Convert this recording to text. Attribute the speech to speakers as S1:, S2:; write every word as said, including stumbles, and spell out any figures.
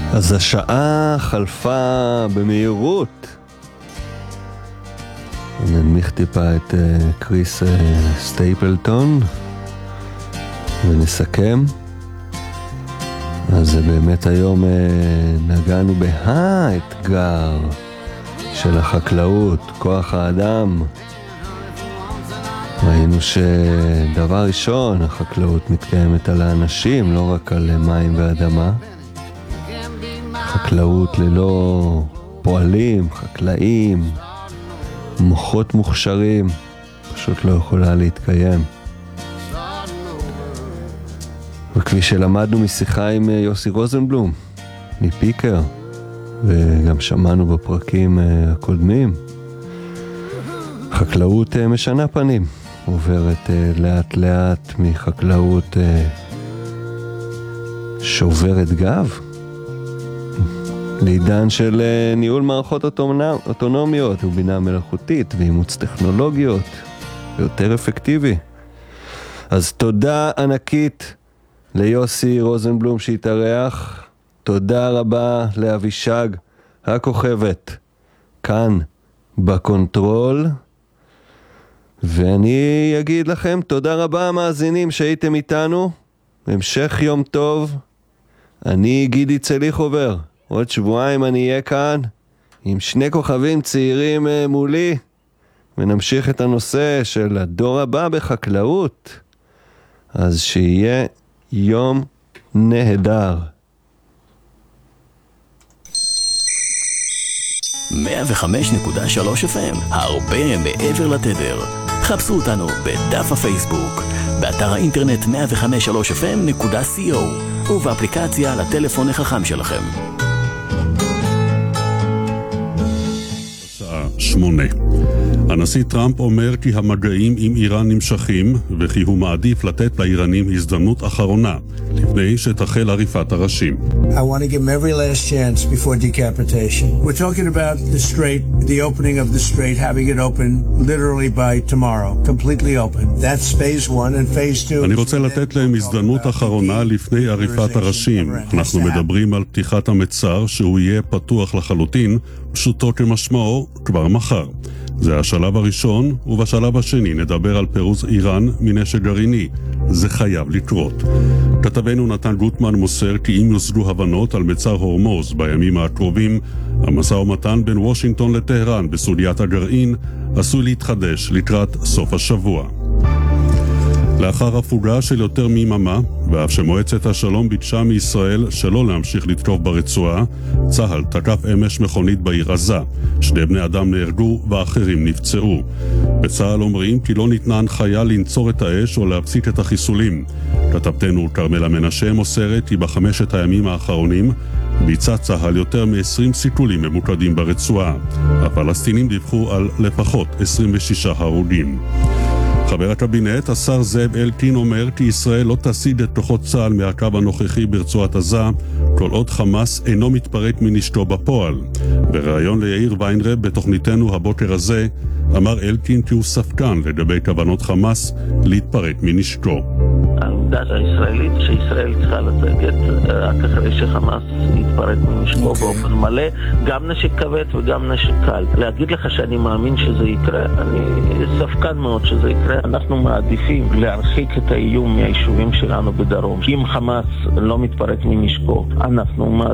S1: אז השעה חלפה במהירות. ננמיך טיפה את uh, קריס uh, סטייפלטון ונסכם. אז באמת היום uh, נגענו בהאתגר של החקלאות, כוח האדם. ראינו שדבר ראשון, החקלאות מתקיימת על האנשים, לא רק על מים ואדמה. חקלאות ללא פועלים, חקלאים, מוחות מוכשרים, פשוט לא יכולה להתקיים. וכפי שלמדנו משיחה עם יוסי רוזנבלום, מפיקר, וגם שמענו בפרקים הקודמים, חקלאות משנה פנים, עוברת לאט לאט מחקלאות שוברת גב, לעידן של ניהול מערכות אוטונומיות ובינה מלאכותית ואימוץ טכנולוגיות יותר אפקטיבי. אז תודה ענקית ליוסי רוזנבלום שהתארח, תודה רבה לאבישג הכוכבת כאן בקונטרול, ואני אגיד לכם תודה רבה מאזינים שהייתם איתנו, המשך יום טוב. אני גידי צליחובר, עוד שבועיים אני אהיה כאן עם שני כוכבים צעירים מולי, ונמשיך את הנושא של הדור הבא בחקלאות. אז שיהיה יום נהדר.
S2: מאה וחמש נקודה שלוש אף אם, הרבה מעבר לתדר. חפשו אותנו בדף הפייסבוק, באתר האינטרנט מאה וחמש נקודה שלוש אף אם נקודה סי או ובאפליקציה לטלפון החכם שלכם.
S3: שמונה. הנשיא טראמפ אומר כי המגעים עם איראן נמשכים וכי הוא מעדיף לתת לאיראנים הזדמנות אחרונה לפני שתחל עריפת הראשים.
S4: I want to give them every last chance before decapitation. We're talking about the strait, the opening of the strait, having it open literally by tomorrow, completely open. That's phase one and phase two.
S3: אני רוצה לתת להם הזדמנות אחרונה לפני עריפת הראשים. אנחנו מדברים על פתיחת המצר שהוא יהיה פתוח לחלוטין, פשוטו כמשמעו כבר מחר. זה השלב הראשון, ובשלב השני נדבר על פירוז איראן מנשק גרעיני. זה חייב לקרות. כתבנו נתן גוטמן מוסר כי אם יושגו הבנות על מצר הורמוז בימים הקרובים, המשא ומתן בין וושינגטון לטהרן בסוגיית הגרעין עשוי להתחדש לקראת סוף השבוע. לאחר הפוגה של יותר מיממה, ואף שמועצת השלום ביקשה מישראל שלא להמשיך לתקוף ברצועה, צה"ל תקף אמש מכונית בעיר עזה. שני בני אדם נהרגו ואחרים נפצעו. בצה"ל אומרים כי לא ניתנה הנחיה לנצור את האש או להפסיק את החיסולים. כתבתנו כרמלה מנשה מוסרת כי בחמשת הימים האחרונים ביצע צה"ל יותר מ-עשרים סיכולים ממוקדים ברצועה. הפלסטינים דיווחו על לפחות עשרים ושישה הרוגים. חבר הקבינט, השר זאב אלקין, אומר כי ישראל לא תסיד את כוחות צה"ל מהקו הנוכחי ברצועת עזה, כל עוד חמאס אינו מתפרק מנשקו בפועל. בריאיון ליאיר ויינרב בתוכניתנו הבוקר הזה, אמר אלקין כי הוא ספקן לגבי כוונות חמאס להתפרק מנשקו.
S5: העמדה הישראלית שישראל צריכה לצגת רק אחרי שחמאס יתפרק מנשקו באופן מלא, גם נשק כבד וגם נשק קל. להגיד לך שאני מאמין שזה יקרה, אני ספקן מאוד שזה יקרה. אנחנו מעדיפים להרחיק את האיום מהיישובים שלנו בדרום. אם חמאס לא מתפרק מנשקו, אנחנו